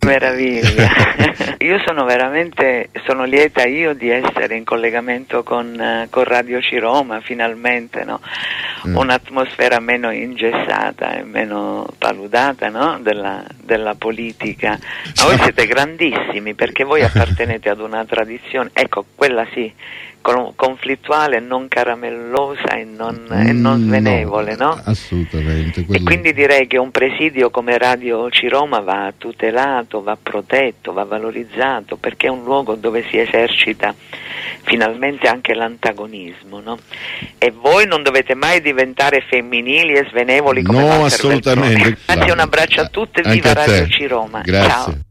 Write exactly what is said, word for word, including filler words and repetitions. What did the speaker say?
meraviglia. Io sono veramente, sono lieta io di essere in collegamento con, con Radio Ciroma, finalmente, no? Mm. Un'atmosfera meno ingessata e meno paludata, no? della, della politica. Ma voi siete grandissimi, perché voi appartenete ad una tradizione, ecco, quella sì, conflittuale, non caramellosa e non, e non svenevole, no? no? Assolutamente. Quello... E quindi direi che un presidio come Radio Ciroma va tutelato, va protetto, va valorizzato, perché è un luogo dove si esercita finalmente anche l'antagonismo, no? E voi non dovete mai diventare femminili e svenevoli come no, assolutamente. Anzi, un abbraccio a tutte, viva Radio Ciroma. Grazie. Ciao.